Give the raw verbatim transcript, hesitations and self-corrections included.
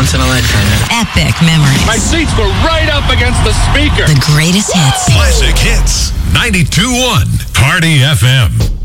once in a lifetime. Epic memories. My seats were right up against the speaker. The greatest hits. Classic Hits. ninety-two point one Party F M.